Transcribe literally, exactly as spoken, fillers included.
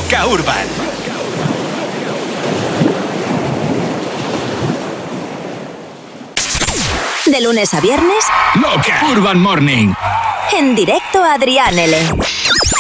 Loca Urban. De lunes a viernes, Loca Urban Morning. En directo a Adrián L.